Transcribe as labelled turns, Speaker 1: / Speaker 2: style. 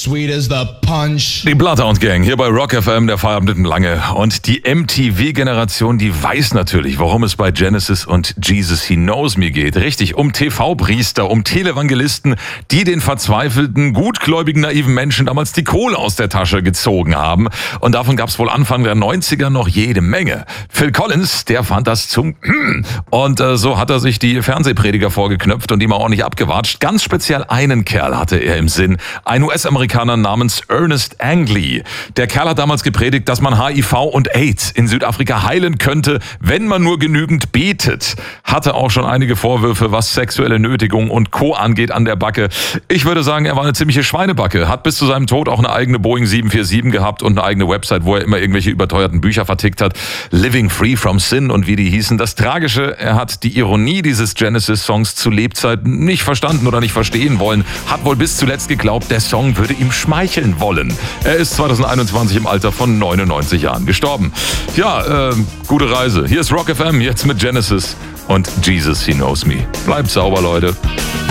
Speaker 1: sweet as the punch.
Speaker 2: Die Bloodhound Gang hier bei Rock FM, der Feierabend mit Lange. Und die MTV-Generation, die weiß natürlich, worum es bei Genesis und Jesus He Knows Me geht. Richtig, um TV-Priester, um Televangelisten, die den verzweifelten, gutgläubigen, naiven Menschen damals die Kohle aus der Tasche gezogen haben. Und davon gab es wohl Anfang der 90er noch jede Menge. Phil Collins, der fand das zum und so hat er sich die Fernsehprediger vorgeknöpft und die mal ordentlich abgewatscht. Ganz speziell einen Kerl hatte er im Sinn. Ein US-Amerikaner namens Ernest Angley. Der Kerl hat damals gepredigt, dass man HIV und AIDS in Südafrika heilen könnte, wenn man nur genügend betet. Hatte auch schon einige Vorwürfe, was sexuelle Nötigung und Co. angeht an der Backe. Ich würde sagen, er war eine ziemliche Schweinebacke. Hat bis zu seinem Tod auch eine eigene Boeing 747 gehabt und eine eigene Website, wo er immer irgendwelche überteuerten Bücher vertickt hat. Living Free from Sin und wie die hießen. Das Tragische, er hat die Ironie dieses Genesis-Songs zu Lebzeiten nicht verstanden oder nicht verstehen wollen. Hat wohl bis zuletzt geglaubt, der Song würde ihm schmeicheln wollen. Er ist 2021 im Alter von 99 Jahren gestorben. Ja, gute Reise. Hier ist Rock FM, jetzt mit Genesis und Jesus He Knows Me. Bleibt sauber, Leute.